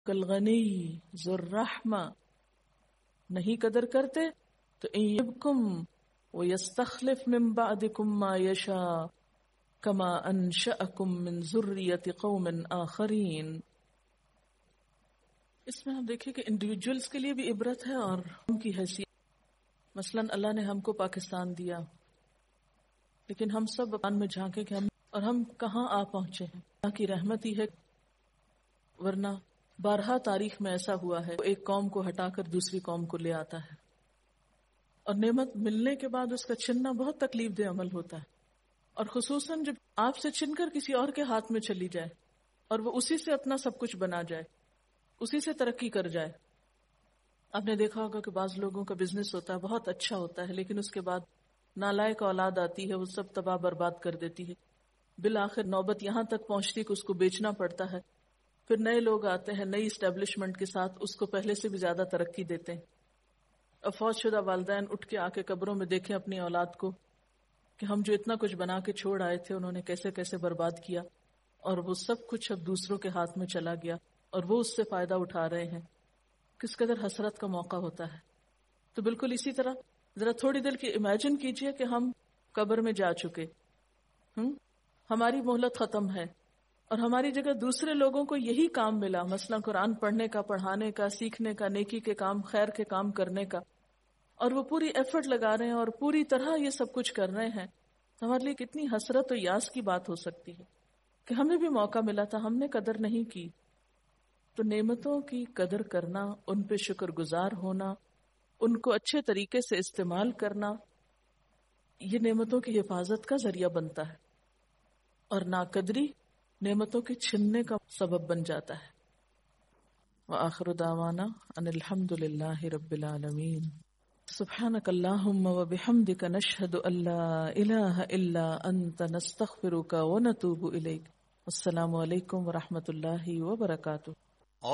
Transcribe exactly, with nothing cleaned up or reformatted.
کالغنی ذو الرحمہ، نہیں قدر کرتے تو ان یبکم ویستخلف من بعدکم ما یشاء کما انشأکم من ذریۃ قوم آخرین۔ اس میں ہم دیکھیں کہ انڈیویجولز کے لیے بھی عبرت ہے اور ہم کی حیثیت۔ مثلا اللہ نے ہم کو پاکستان دیا، لیکن ہم سب اپان میں جھانکیں کہ ہم اور ہم کہاں آ پہنچے ہیں۔ اللہ کی رحمت ہی ہے، ورنہ بارہا تاریخ میں ایسا ہوا ہے ایک قوم کو ہٹا کر دوسری قوم کو لے آتا ہے، اور نعمت ملنے کے بعد اس کا چھننا بہت تکلیف دہ عمل ہوتا ہے، اور خصوصاً جب آپ سے چھن کر کسی اور کے ہاتھ میں چلی جائے اور وہ اسی سے اپنا سب کچھ بنا جائے، اسی سے ترقی کر جائے۔ آپ نے دیکھا ہوگا کہ بعض لوگوں کا بزنس ہوتا ہے، بہت اچھا ہوتا ہے، لیکن اس کے بعد نالائق اولاد آتی ہے، وہ سب تباہ برباد کر دیتی ہے۔ بالآخر نوبت یہاں تک پہنچتی کہ اس کو بیچنا پڑتا ہے، پھر نئے لوگ آتے ہیں نئی اسٹیبلشمنٹ کے ساتھ، اس کو پہلے سے بھی زیادہ ترقی دیتے ہیں۔ اب فوت شدہ والدین اٹھ کے آ کے قبروں میں دیکھیں اپنی اولاد کو کہ ہم جو اتنا کچھ بنا کے چھوڑ آئے تھے انہوں نے کیسے کیسے برباد کیا، اور وہ سب کچھ اب دوسروں کے ہاتھ میں چلا گیا اور وہ اس سے فائدہ اٹھا رہے ہیں۔ کس قدر حسرت کا موقع ہوتا ہے۔ تو بالکل اسی طرح ذرا تھوڑی دیر کی امیجن کیجئے کہ ہم قبر میں جا چکے، ہم ہماری مہلت ختم ہے، اور ہماری جگہ دوسرے لوگوں کو یہی کام ملا، مثلا قرآن پڑھنے کا، پڑھانے کا، سیکھنے کا، نیکی کے کام، خیر کے کام کرنے کا، اور وہ پوری ایفرٹ لگا رہے ہیں اور پوری طرح یہ سب کچھ کر رہے ہیں، تو ہمارے لیے کتنی حسرت و یاس کی بات ہو سکتی ہے کہ ہمیں بھی موقع ملا تھا، ہم نے قدر نہیں کی۔ تو نعمتوں کی قدر کرنا، ان پہ شکر گزار ہونا، ان کو اچھے طریقے سے استعمال کرنا، یہ نعمتوں کی حفاظت کا ذریعہ بنتا ہے، اور ناقدری نعمتوں کے چھننے کا سبب بن جاتا ہے۔ وآخر دعوانا ان الحمد للہ رب العالمین۔ سبحانک اللہم وبحمدک نشہد ان لا الہ الا انت نستغفرک ونتوب الیک۔ السلام علیکم ورحمۃ اللہ وبرکاتہ۔